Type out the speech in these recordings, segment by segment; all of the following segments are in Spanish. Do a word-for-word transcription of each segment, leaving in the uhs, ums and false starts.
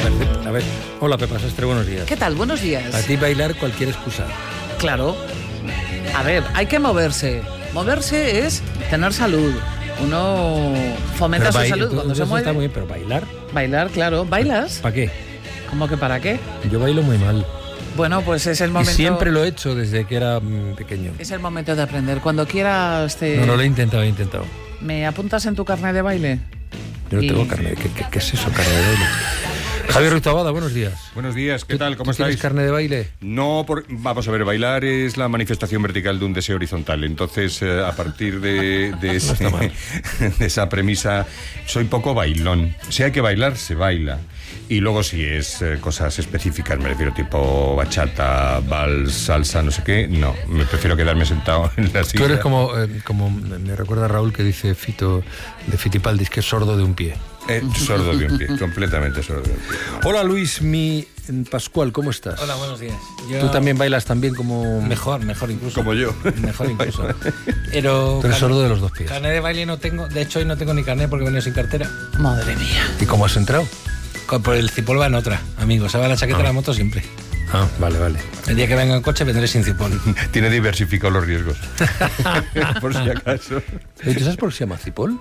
A ver, hola Pepa Sastre, buenos días. ¿Qué tal? Buenos días. A ti bailar cualquier excusa. Claro. A ver, hay que moverse. Moverse es tener salud. Uno fomenta Pero su bail- salud tú- cuando eso se mueve. está muy bien, pero bailar, Bailar, claro. ¿Bailas? ¿para qué? ¿Cómo que para qué? Yo bailo muy mal. Bueno, pues es el Y momento. siempre lo he hecho desde que era mm, pequeño. Es el momento de aprender. Cuando quieras te... No, no lo he intentado, he intentado. ¿Me apuntas en tu carnet de baile? Yo no Y- tengo carnet. ¿Qué, qué, qué es eso, carnet de baile? Javier Ruiz Taboada, buenos días. Buenos días, ¿qué tal? ¿Cómo ¿Tú tienes estáis? carnet de baile? No, por- vamos a ver, bailar es la manifestación vertical de un deseo horizontal. Entonces, eh, a partir de, de, ese- está mal. de esa premisa, soy poco bailón. Si hay que bailar, se baila. Y luego si es eh, cosas específicas, me refiero tipo bachata, vals, salsa, no sé qué, no. Me prefiero quedarme sentado en la silla. Tú eres como, eh, como me recuerda Raúl que dice Fito de Fitipaldis, que es sordo de un pie. Eh, sordo de un pie, completamente sordo de un pie. Hola Luis, mi Pascual, ¿cómo estás? Hola, buenos días. Yo- Tú también bailas también como... Mejor, mejor incluso. Como yo. Mejor incluso. Pero Tú eres carne- sordo de los dos pies. Carnet de baile no tengo. De hecho, hoy no tengo ni carnet porque he venido sin cartera. Madre mía. ¿Y cómo has entrado? Co- Por el cipol va en otra, amigo. Se va la chaqueta de la moto siempre. Ah, vale, vale. El día que venga en coche vendré sin cipol. Tiene diversificado los riesgos. Por si acaso. Oye, ¿tú sabes por qué se llama Cipol?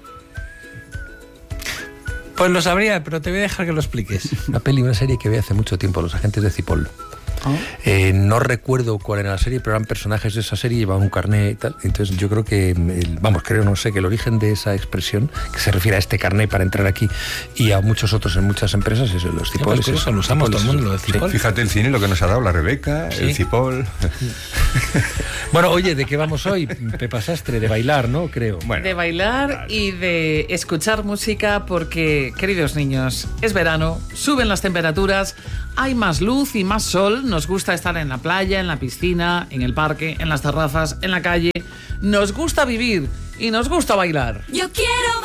Pues lo sabría, pero te voy a dejar que lo expliques. Una peli, una serie que vi hace mucho tiempo, Los Agentes de Cipol. Eh, no recuerdo cuál era la serie, pero eran personajes de esa serie, llevaban un carné y tal. Entonces yo creo que, el- vamos, creo, no sé, que el origen de esa expresión, que se refiere a este carné para entrar aquí y a muchos otros en muchas empresas, es los Sí, cipoles. pues eso lo usamos todo el mundo, lo de cipol. Fíjate el cine, lo que nos ha dado la Rebeca, Sí. el cipol. Bueno, oye, ¿de qué vamos hoy? Pepa Sastre, de bailar, ¿no? Creo. Bueno, De bailar vale. y de escuchar música porque, queridos niños, es verano, suben las temperaturas, hay más luz y más sol, nos gusta estar en la playa, en la piscina, en el parque, en las terrazas, en la calle, nos gusta vivir y nos gusta bailar. Yo quiero